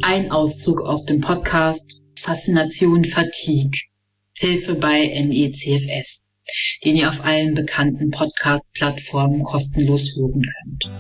ein Auszug aus dem Podcast Faszination Fatigue, Hilfe bei ME/CFS, den ihr auf allen bekannten Podcast-Plattformen kostenlos hören könnt.